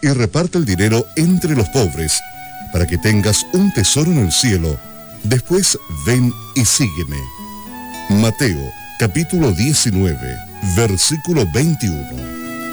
y reparte el dinero entre los pobres, para que tengas un tesoro en el cielo. Después ven y sígueme. Mateo, capítulo 19, versículo 21.